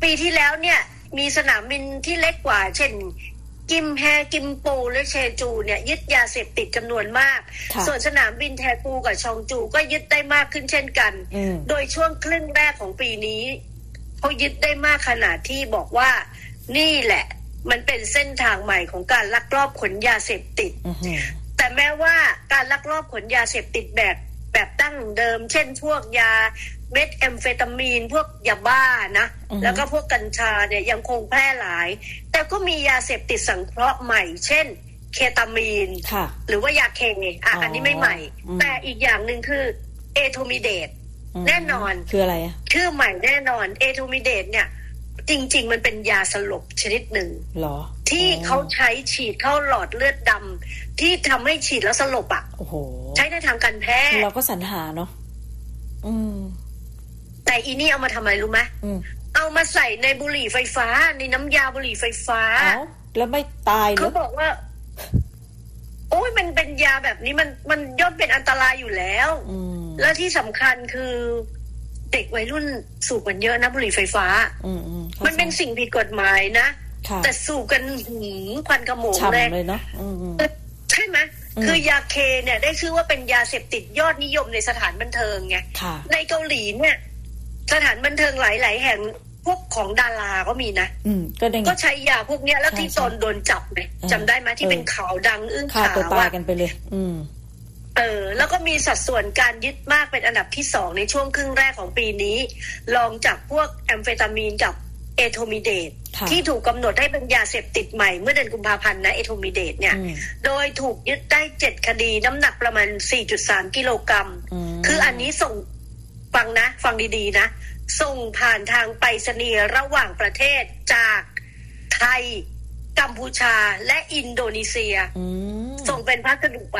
ปีที่แล้วเนี่ยมีสนามบินที่เล็กกว่าเช่นกิมแฮกิมปูและเชจูเนี่ยยึดยาเสพติดจำนวนมากส่วนสนามบินแทกูกับชองจูก็ยึดได้มากขึ้นเช่นกันโดยช่วงครึ่งแรกของปีนี้เขายึดได้มากขนาดที่บอกว่านี่แหละมันเป็นเส้นทางใหม่ของการลักลอบขนยาเสพติดแต่แม้ว่าการลักลอบขนยาเสพติดแบบดั้งเดิมเช่นพวกยาเม็ดแอมเฟตามีนพวกยาบ้านะแล้วก็พวกกัญชาเนี่ยยังคงแพร่หลายแต่ก็มียาเสพติดสังเคราะห์ใหม่เช่นเคตามีนหรือว่ายาเคอันนี้ไม่ใหม่แต่อีกอย่างนึงคือเอโทมิเดตแน่นอนคืออะไรอ่ะชื่อใหม่แน่นอนเอโทมิเดตเนี่ยจริงๆมันเป็นยาสลบชนิดหนึ่งที่เขาใช้ฉีดเข้าหลอดเลือดดำที่ทำให้ฉีดแล้วสลบอ่ะใช้ในทางการแพทย์เราก็สรรหาเนาะแต่อีนี่เอามาทำอะไรรู้ไหมเอามาใส่ในบุหรี่ไฟฟ้าในน้ำยาบุหรี่ไฟฟ้าแล้วไม่ตายเหรอเขาบอกว่าโอ้ยมันเป็นยาแบบนี้มันย่อมเป็นอันตรายอยู่แล้วแล้วที่สำคัญคือเด็กวัยรุ่นสูบกันเยอะนะบุหรี่ไฟฟ้ามันเป็นสิ่งผิดกฎหมายนะแต่สูบกันควันขโมงเลยเนาะใช่ไหมคือยาเคเนี่ยได้ชื่อว่าเป็นยาเสพติดยอดนิยมในสถานบันเทิงไงในเกาหลีเนี่ยสถานบันเทิงหลายๆแห่งพวกของดาราก็มีนะก็ใช้ยาพวกเนี้ยแล้วที่ตอนโดนจับเนี่ยจำได้ไหมที่เป็นข่าวดังอึ้งข่าวตัวตายกันไปเลยแล้วก็มีสัดส่วนการยึดมากเป็นอันดับที่2ในช่วงครึ่งแรกของปีนี้รองจากพวกแอมเฟตามีนกับเอโทมิเดตที่ถูกกำหนดให้เป็นยาเสพติดใหม่เมื่อเดือนกุมภาพันธ์นะเอโทมิเดตเนี่ยโดยถูกยึดได้7คดีน้ำหนักประมาณ 4.3 กิโลกรัมคืออันนี้ส่งฟังดีๆนะส่งผ่านทางไปรษณีย์ระหว่างประเทศจากไทยกัมพูชาและอินโดนีเซียส่งเป็นพัสดุไป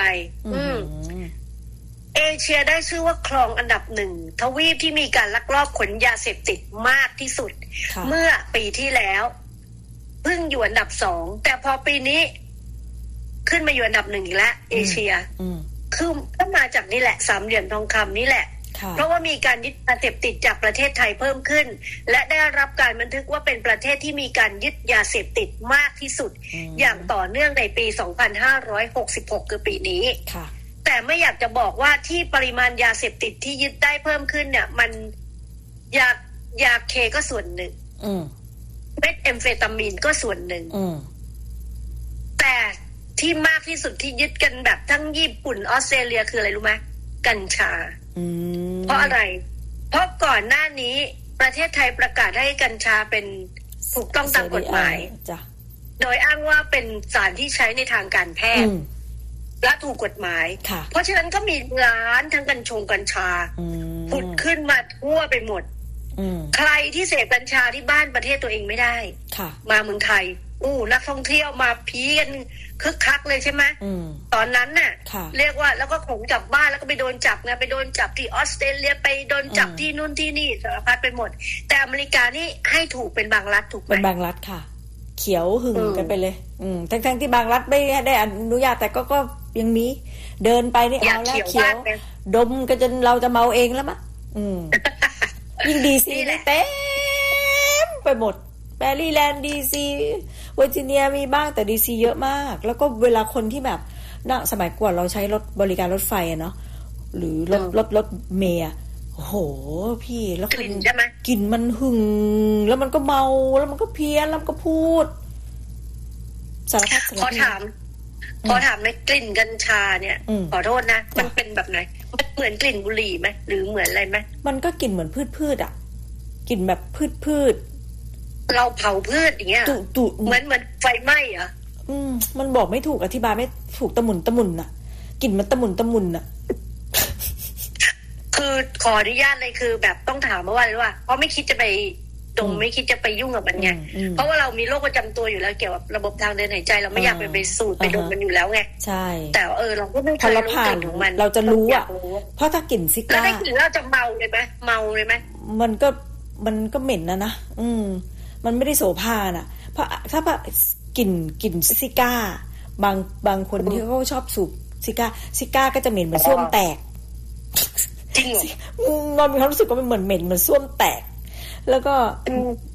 เอเชียได้ชื่อว่าครองอันดับ1ทวีปที่มีการลักลอบขนยาเสพติดมากที่สุดเมื่อปีที่แล้วเพิ่งอยู่อันดับ2แต่พอปีนี้ขึ้นมาอยู่อันดับ1อีกแล้วเอเชียคือก็มาจากนี่แหละสามเหลี่ยมทองคำนี่แหละเพราะว่ามีการยึดยาเสพติดจากประเทศไทยเพิ่มขึ้นและได้รับการบันทึกว่าเป็นประเทศที่มีการยึดยาเสพติดมากที่สุดอย่างต่อเนื่องในปี 2566 คือปีนี้แต่ไม่อยากจะบอกว่าที่ปริมาณยาเสพติดที่ยึดได้เพิ่มขึ้นเนี่ยมันยาเคก็ส่วนหนึ่งเม็ดแอมเฟตามีนก็ส่วนหนึ่งแต่ที่มากที่สุดที่ยึดกันแบบทั้งญี่ปุ่นออสเตรเลียคืออะไรรู้ไหมกัญชาเพราะอะไรเพราะก่อนหน้านี้ประเทศไทยประกาศให้กัญชาเป็นถูกต้องตามกฎหมายโดยอ้างว่าเป็นสารที่ใช้ในทางการแพทย์และถูกกฎหมายเพราะฉะนั้นก็มีร้านทั้งกัญชาผุดขึ้นมาทั่วไปหมดใครที่เสพกัญชาที่บ้านประเทศตัวเองไม่ได้มาเมืองไทยนักท่องเที่ยวมาพีกันคึกคักเลยใช่ไหมตอนนั้นน่ะเรียกว่าแล้วก็ขนกลับบ้านแล้วก็ไปโดนจับไงไปโดนจับที่ออสเตรเลียไปโดนจับที่นู่นที่นี่สารพัดไปหมดแต่อเมริกานี่ให้ถูกเป็นบางรัฐถูกไหมเป็นบางรัฐค่ะเขียวหึงกันไปเลยทั้งที่บางรัฐไม่ได้อนุญาตแต่ก็ยังมีเดินไปนี่เอาแล้วเขียวดมกันจนเราจะเมาเองแล้วมั้งยิ่งดีซีนี่เต็มไปหมดแมรี่แลนด์ดีซีเวอร์จิเนียมีบ้างแต่ดีซีเยอะมากแล้วก็เวลาคนที่แบบนั่งสมัยก่อนเราใช้รถบริการรถไฟเนาะหรือรถเมล์โอ้โหพี่แล้วกลิ่นใช่ไหมกลิ่นมันหึงแล้วมันก็เมาแล้วมันก็เพี้ยนแล้วมันก็พูดสารพัดขอถามในกลิ่นกัญชาเนี่ยขอโทษนะมันเป็นแบบไหนมันเหมือนกลิ่นบุหรี่ไหมหรือเหมือนอะไรไหมมันก็กลิ่นเหมือนพืชอ่ะกลิ่นแบบพืชเราเผาพืชอย่างเงี้ยเหมือนไฟไหม้เหรอมันบอกไม่ถูกอธิบายไม่ถูกตะมุนน่ะกลิ่นมันตะมุนน่ะคือขออนุญาตเลยคือแบบต้องถามเมื่อวานเลยว่าเพราะไม่คิดจะไปดมไม่คิดจะไปยุ่งกับมันไงเพราะว่าเรามีโรคประจำตัวอยู่แล้วเกี่ยวกับระบบทางเดินหายใจเราไม่อยากไปสูดไปดมมันอยู่แล้วไงใช่แต่เราก็ไม่เคยรู้กลิ่นของมันเราจะรู้อ่ะเพราะถ้ากลิ่นซิก้าแล้วได้กลิ่นเราจะเมาเลยไหมมันก็เหม็นนะมันไม่ได้โสภาน่ะเพราะถ้ากลิ่นซิก้าบางคนที่เขาชอบสูบซิก้าก็จะเหม็นเหมือนส้วมแตกจริงเหรอมันมีความรู้สึกว่ามันเหมือนเหม็นเหมือนส้วมแตกแล้วก็